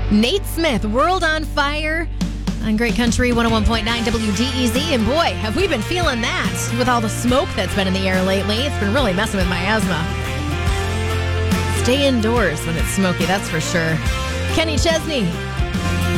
Nate Smith, World on Fire on Great Country 101.9 WDEZ. And boy, have we been feeling that with all the smoke that's been in the air lately. It's been really messing with my asthma. Stay indoors when it's smoky, that's for sure. Kenny Chesney,